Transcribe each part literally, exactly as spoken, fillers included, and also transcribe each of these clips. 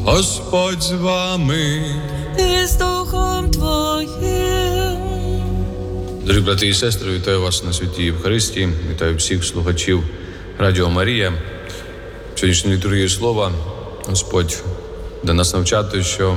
Господь з вами. І з Духом Твоїм. Дорогі брати і сестри, вітаю вас на святій Євхаристії, вітаю всіх слухачів Радіо Марія. В сьогоднішній літургії слова Господь буде нас навчати, що,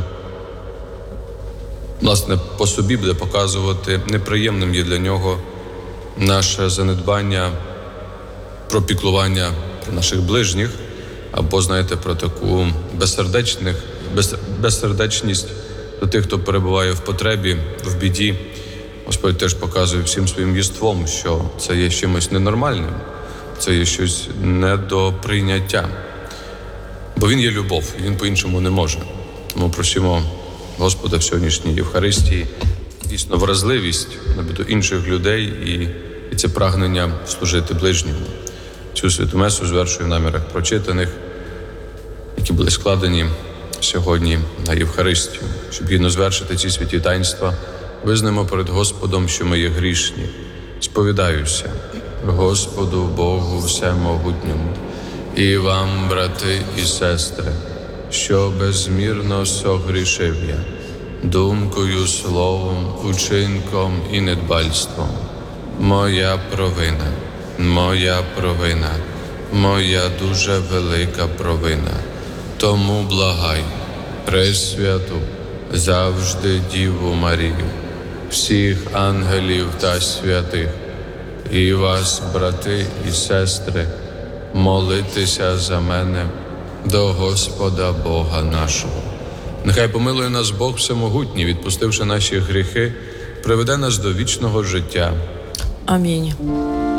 власне, по собі буде показувати, неприємним є для нього наше занедбання про піклування про наших ближніх, або, знаєте, про таку безсердечних, без, безсердечність до тих, хто перебуває в потребі, в біді. Господь теж показує всім своїм єством, що це є чимось ненормальним, це є щось не до прийняття. Бо Він є любов, і Він по-іншому не може. Тому просимо Господа в сьогоднішній Євхаристії дійсно вразливість до інших людей і, і це прагнення служити ближньому. Цю святу месу звершую в намірах прочитаних, які були складені сьогодні на Євхаристію. Щоб гідно звершити ці святі таїнства, визнаємо перед Господом, що ми є грішні. Сповідаюся Господу Богу Всемогутньому і вам, брати і сестри, що безмірно согрішив я думкою, словом, учинком і недбальством. Моя провина, моя провина, моя дуже велика провина. Тому благай Пресвяту, завжди Діву Марію, всіх ангелів та святих, і вас, брати і сестри, молитися за мене до Господа Бога нашого. Нехай помилує нас Бог Всемогутній, відпустивши наші гріхи, приведе нас до вічного життя. Амінь.